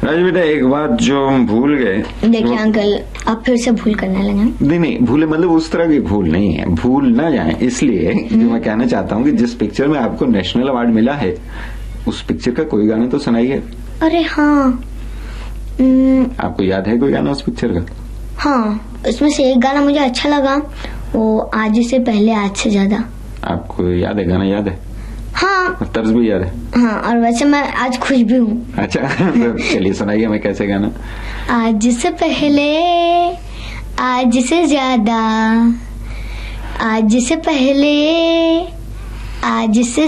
राज बेटा, एक बात जो हम भूल गए। देखिए अंकल, आप फिर से भूल करने लगे। नहीं, भूले मतलब उस तरह की भूल नहीं है, भूल ना जाए इसलिए जो मैं कहना चाहता हूँ कि जिस पिक्चर में आपको नेशनल अवार्ड मिला है उस पिक्चर का कोई गाना तो सुनाइए। अरे हाँ, आपको याद है कोई गाना उस पिक्चर का? हाँ, उसमें से एक गाना मुझे अच्छा लगा, वो आज से पहले आज से ज्यादा। आपको याद है? गाना याद है? हाँ, तर्ज भी याद है? हाँ, और वैसे मैं आज खुश भी हूँ। अच्छा तो चलिए सुनाइए, मैं कैसे गाना। आज से पहले आज से ज्यादा, आज से पहले आज से